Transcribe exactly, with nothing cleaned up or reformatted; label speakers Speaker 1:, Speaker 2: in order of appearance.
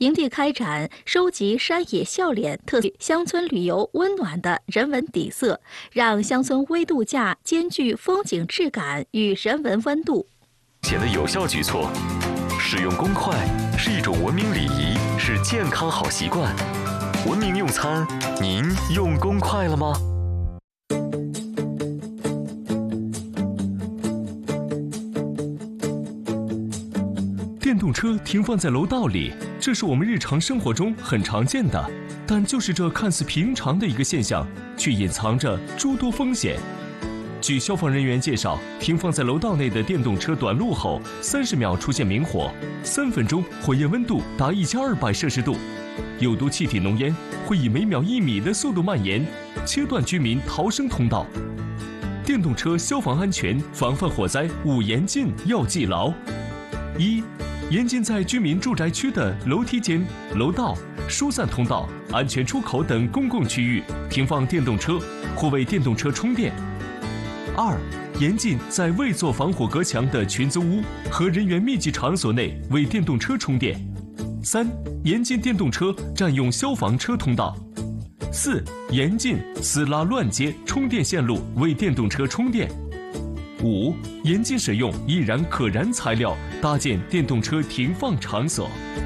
Speaker 1: 营地开展收集山野笑脸特色乡村旅游温暖的人文底色，让乡村微度假兼具风景质感与人文温度。
Speaker 2: 前的有效举措，使用公筷是一种文明礼仪，是健康好习惯。文明用餐，您用公筷了吗？
Speaker 3: 电动车停放在楼道里，这是我们日常生活中很常见的，但就是这看似平常的一个现象，却隐藏着诸多风险。据消防人员介绍，停放在楼道内的电动车短路后，三十秒出现明火，三分钟火焰温度达一千二百摄氏度，有毒气体浓烟会以每秒一米的速度蔓延，切断居民逃生通道。电动车消防安全防范火灾五严禁要记牢：一、严禁在居民住宅区的楼梯间、楼道、疏散通道、安全出口等公共区域停放电动车或为电动车充电。二、严禁在未做防火隔墙的群租屋和人员密集场所内为电动车充电。三、严禁电动车占用消防车通道。四、严禁私拉乱接充电线路为电动车充电。五、严禁使用易燃可燃材料搭建电动车停放场所。